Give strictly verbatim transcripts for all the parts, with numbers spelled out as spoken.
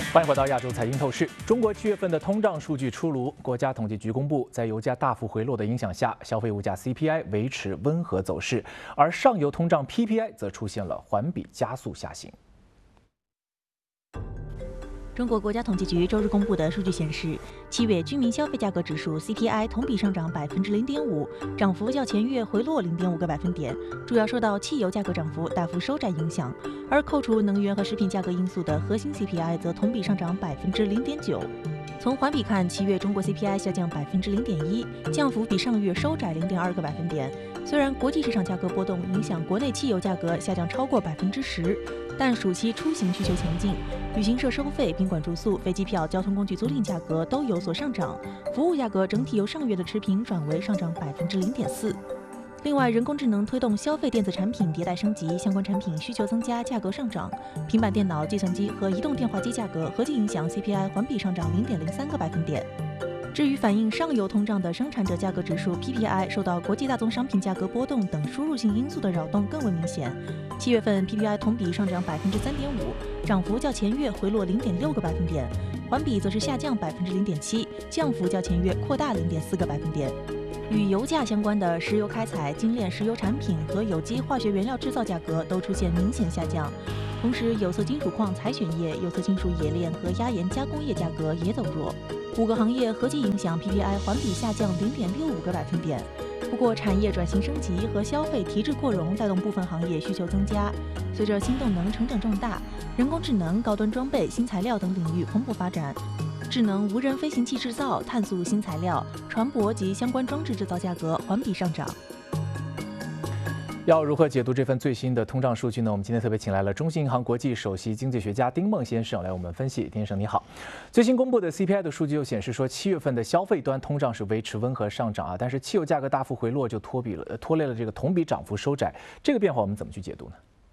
欢迎回到亚洲财经透视。中国七月份的通胀数据出炉，国家统计局公布，在油价大幅回落的影响下，消费物价 C P I 维持温和走势，而上游通胀 P P I 则出现了环比加速下行。 中国国家统计局周日公布的数据显示，七月居民消费价格指数 C P I 同比上涨百分之零点五，涨幅较前月回落零点五个百分点，主要受到汽油价格涨幅大幅收窄影响。而扣除能源和食品价格因素的核心 C P I 则同比上涨百分之零点九。从环比看，七月中国 C P I 下降百分之零点一，降幅比上月收窄零点二个百分点。虽然国际市场价格波动影响国内汽油价格下降超过百分之十，但暑期出行需求强劲，旅行社收费、宾馆住宿、飞机票、交通工具租赁价格都有所上涨，服务价格整体由上月的持平转为上涨百分之零点四。另外，人工智能推动消费电子产品迭代升级，相关产品需求增加，价格上涨。平板电脑、计算机和移动电话机价格合计影响 C P I 环比上涨零点零三个百分点。至于反映上游通胀的生产者价格指数 P P I， 受到国际大宗商品价格波动等输入性因素的扰动更为明显。七月份 P P I 同比上涨百分之三点五，涨幅较前月回落零点六个百分点，环比则是下降百分之零点七，降幅较前月扩大零点四个百分点。与油价相关的石油开采、精炼石油产品和有机化学原料制造价格都出现明显下降，同时有色金属矿采选业、有色金属冶炼和压延加工业价格也走弱。五个行业合计影响 P P I 环比下降零点六五个百分点。不过，产业转型升级和消费提质扩容带动部分行业需求增加。随着新动能成长壮大，人工智能、高端装备、新材料等领域蓬勃发展。智能无人飞行器制造、碳素新材料、船舶及相关装置制造价格环比上涨。 要如何解读这份最新的通胀数据呢？我们今天特别请来了中信银行国际首席经济学家丁梦先生来我们分析。丁先生你好，最新公布的 C P I 的数据又显示说，七月份的消费端通胀是维持温和上涨啊，但是汽油价格大幅回落就拖比了拖累了这个同比涨幅收窄，这个变化我们怎么去解读呢？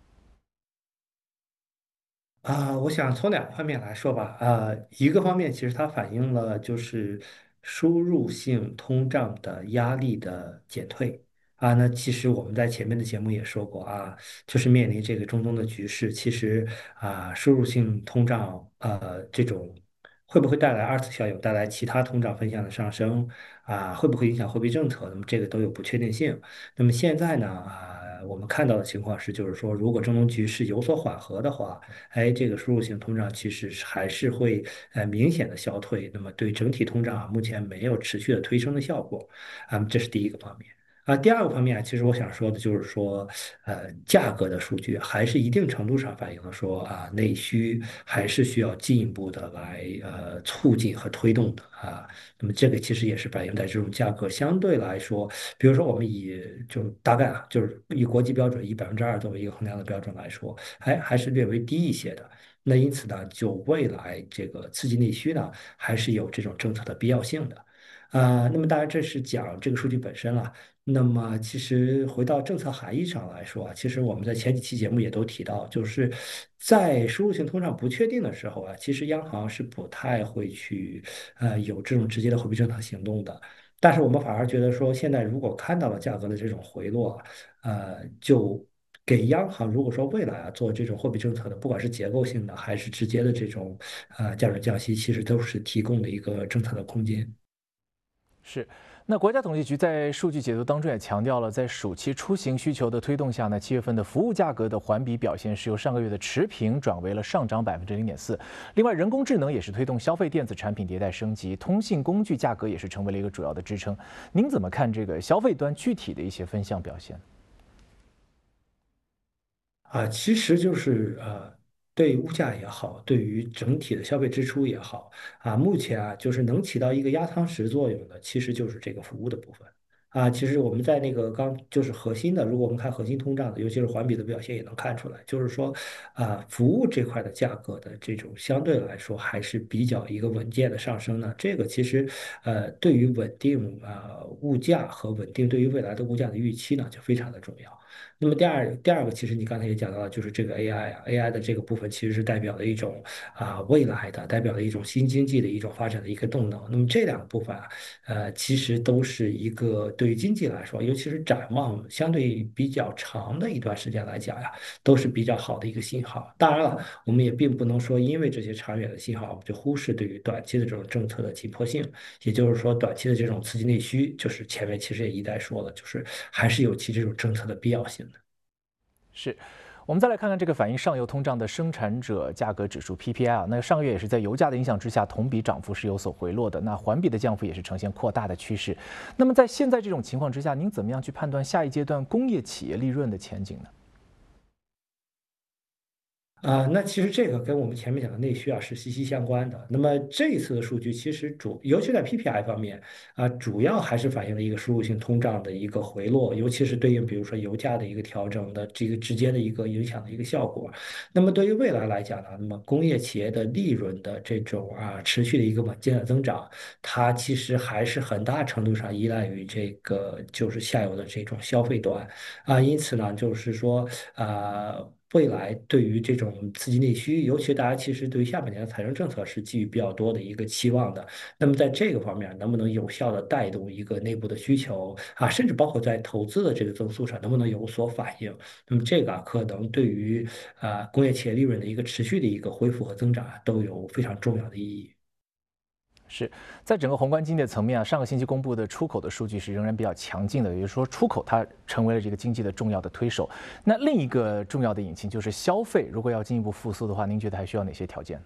啊、我想从两个方面来说吧。啊、一个方面其实它反映了就是输入性通胀的压力的减退啊。那其实我们在前面的节目也说过啊，就是面临这个中东的局势，其实啊，输入性通胀呃这种会不会带来二次效应，带来其他通胀分项的上升啊，会不会影响货币政策？那么这个都有不确定性。那么现在呢啊，我们看到的情况是，就是说如果中东局势有所缓和的话。哎，这个输入性通胀其实是还是会呃明显的消退，那么对整体通胀啊，目前没有持续的推升的效果，啊，这是第一个方面。啊，第二个方面啊，其实我想说的就是说，呃，价格的数据还是一定程度上反映了说啊，内需还是需要进一步的来呃促进和推动的啊。那么这个其实也是反映在这种价格相对来说，比如说我们以就大概啊，就是以国际标准以百分之二作为一个衡量的标准来说。还还是略微低一些的。那因此呢，就未来这个刺激内需呢，还是有这种政策的必要性的。啊、那么当然这是讲这个数据本身了。那么其实回到政策含义上来说啊，其实我们在前几期节目也都提到，就是在输入性通胀不确定的时候啊，其实央行是不太会去呃有这种直接的货币政策行动的。但是我们反而觉得说，现在如果看到了价格的这种回落啊，呃，就给央行如果说未来啊做这种货币政策的，不管是结构性的还是直接的这种呃降准降息，其实都是提供的一个政策的空间。 是，那国家统计局在数据解读当中也强调了，在暑期出行需求的推动下呢，七月份的服务价格的环比表现是由上个月的持平转为了上涨百分之零点四。另外，人工智能也是推动消费电子产品迭代升级，通信工具价格也是成为了一个主要的支撑。您怎么看这个消费端具体的一些分项表现？ 啊，其实就是呃，对物价也好，对于整体的消费支出也好啊，目前啊，就是能起到一个压舱石作用的，其实就是这个服务的部分啊。其实我们在那个刚就是核心的，如果我们看核心通胀的，尤其是环比的表现，也能看出来，就是说啊，服务这块的价格的这种相对来说还是比较一个稳健的上升呢。这个其实呃，对于稳定啊物价和稳定对于未来的物价的预期呢，就非常的重要。 那么第二第二个，其实你刚才也讲到了，就是这个 A I 啊，A I 的这个部分其实是代表了一种啊、未来的，代表了一种新经济的一种发展的一个动能。那么这两个部分啊，呃，其实都是一个对于经济来说，尤其是展望相对比较长的一段时间来讲呀，都是比较好的一个信号。当然了，我们也并不能说因为这些长远的信号，我们就忽视对于短期的这种政策的紧迫性。也就是说，短期的这种刺激内需，就是前面其实也一再说了，就是还是有其这种政策的必要性的。 是，我们再来看看这个反映上游通胀的生产者价格指数 P P I 啊，那上个月也是在油价的影响之下，同比涨幅是有所回落的，那环比的降幅也是呈现扩大的趋势。那么在现在这种情况之下，您怎么样去判断下一阶段工业企业利润的前景呢？ 啊，那其实这个跟我们前面讲的内需啊是息息相关的。那么这一次的数据其实主，尤其在 P P I 方面啊，主要还是反映了一个输入性通胀的一个回落，尤其是对应比如说油价的一个调整的这个直接的一个影响的一个效果。那么对于未来来讲呢，那么工业企业的利润的这种啊持续的一个稳健的增长，它其实还是很大程度上依赖于这个就是下游的这种消费端啊，因此呢，就是说啊。未来对于这种刺激内需，尤其大家其实对于下半年的财政政策是寄予比较多的一个期望的。那么在这个方面，能不能有效的带动一个内部的需求啊，甚至包括在投资的这个增速上，能不能有所反应？那么这个啊，可能对于啊工业企业利润的一个持续的一个恢复和增长啊，都有非常重要的意义。 是在整个宏观经济的层面啊，上个星期公布的出口的数据是仍然比较强劲的，也就是说出口它成为了这个经济的重要的推手。那另一个重要的引擎就是消费，如果要进一步复苏的话，您觉得还需要哪些条件？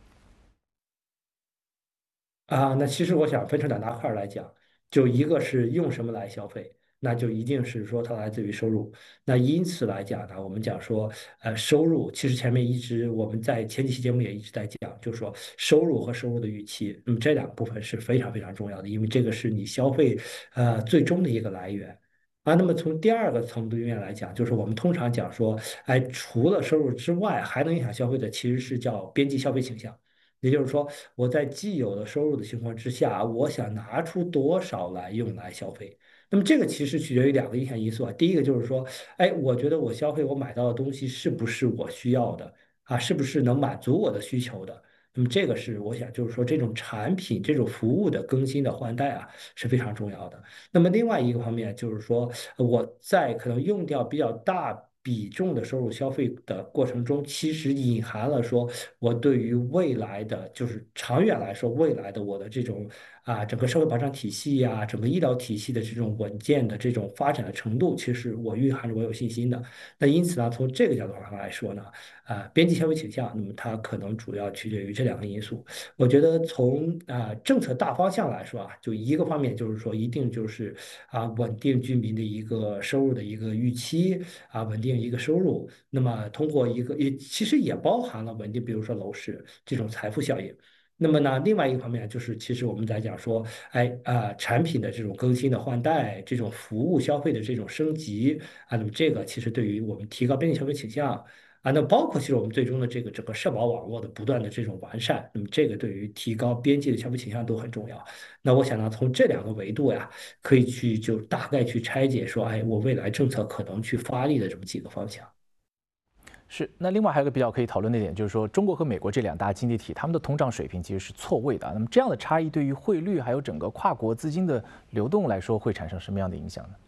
啊，那其实我想分成两大块儿来讲，就一个是用什么来消费，那就一定是说它来自于收入。那因此来讲呢，我们讲说，呃，收入其实前面一直我们在前几期节目也一直在讲，就是说收入和收入的预期，那么这两部分是非常非常重要的，因为这个是你消费呃最终的一个来源。啊，那么从第二个层面来讲，就是我们通常讲说，哎，除了收入之外，还能影响消费的，其实是叫边际消费倾向。也就是说，我在既有的收入的情况之下，我想拿出多少来用来消费。那么这个其实取决于两个影响因素啊。第一个就是说，哎，我觉得我消费我买到的东西是不是我需要的啊？是不是能满足我的需求的？那么这个是我想就是说，这种产品、这种服务的更新的换代啊是非常重要的。那么另外一个方面就是说，我在可能用掉比较大比重的收入消费的过程中，其实隐含了说我对于未来的，就是长远来说，未来的我的这种啊整个社会保障体系呀、整个医疗体系的这种稳健的这种发展的程度，其实我蕴含着我有信心的。那因此呢，从这个角度上来说呢，啊，边际消费倾向，那么它可能主要取决于这两个因素。我觉得从啊政策大方向来说啊，就一个方面就是说，一定就是啊稳定居民的一个收入的一个预期啊，稳定一个收入。那么通过一个也其实也包含了稳定，比如说楼市这种财富效应。那么呢，另外一个方面就是，其实我们在讲说，哎啊，产品的这种更新的换代，这种服务消费的这种升级啊，那么这个其实对于我们提高边际消费倾向啊，那包括其实我们最终的这个整个社保网络的不断的这种完善，那么这个对于提高边际的消费倾向都很重要。那我想呢，从这两个维度呀，可以去就大概去拆解说，哎，我未来政策可能去发力的这么几个方向。 是，那另外还有一个比较可以讨论的点，就是说中国和美国这两大经济体，他们的通胀水平其实是错位的。那么这样的差异对于汇率还有整个跨国资金的流动来说，会产生什么样的影响呢？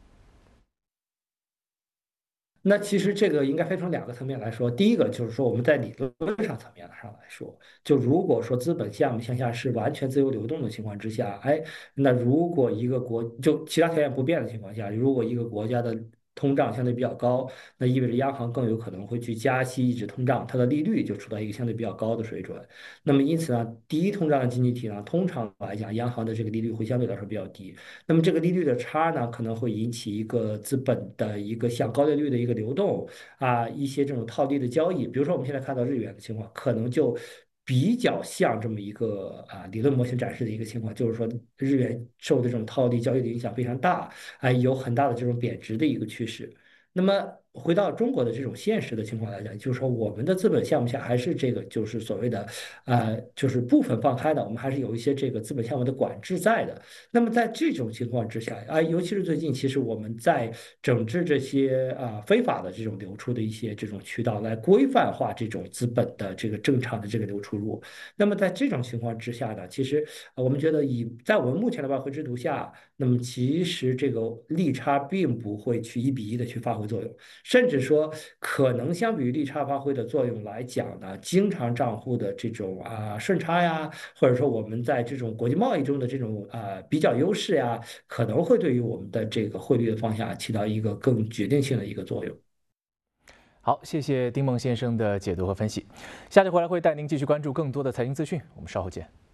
那其实这个应该分成两个层面来说。第一个就是说，我们在理论上层面上来说，就如果说资本项目向下是完全自由流动的情况之下，哎，那如果一个国就其他条件不变的情况下，如果一个国家的通胀相对比较高，那意味着央行更有可能会去加息抑制通胀，它的利率就处在一个相对比较高的水准。那么因此呢，低通胀的经济体呢，通常来讲，央行的这个利率会相对来说比较低。那么这个利率的差呢，可能会引起一个资本的一个向高利率的一个流动啊，一些这种套利的交易。比如说我们现在看到日元的情况，可能就比较像这么一个啊理论模型展示的一个情况，就是说日元受这种套利交易的影响非常大，啊，有很大的这种贬值的一个趋势。那么回到中国的这种现实的情况来讲，就是说我们的资本项目下还是这个就是所谓的呃就是部分放开的，我们还是有一些这个资本项目的管制在的。那么在这种情况之下啊，尤其是最近，其实我们在整治这些啊非法的这种流出的一些这种渠道，来规范化这种资本的这个正常的这个流出入。那么在这种情况之下呢，其实呃我们觉得以在我们目前的外汇制度下，那么其实这个利差并不会去一比一的去发挥作用，甚至说可能相比于利差发挥的作用来讲呢，经常账户的这种啊顺差呀，或者说我们在这种国际贸易中的这种啊比较优势呀，可能会对于我们的这个汇率的方向起到一个更决定性的一个作用。 好，谢谢丁梦先生的解读和分析。下节回来会带您继续关注更多的财经资讯，我们稍后见。